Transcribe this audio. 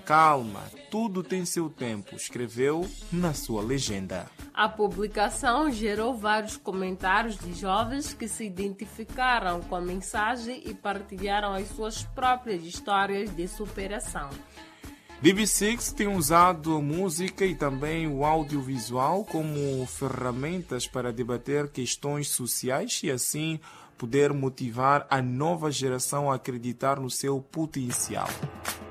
Calma, tudo tem seu tempo, escreveu na sua legenda. A publicação gerou vários comentários de jovens que se identificaram com a mensagem e partilharam as suas próprias histórias de superação. DB6 tem usado a música e também o audiovisual como ferramentas para debater questões sociais e assim poder motivar a nova geração a acreditar no seu potencial.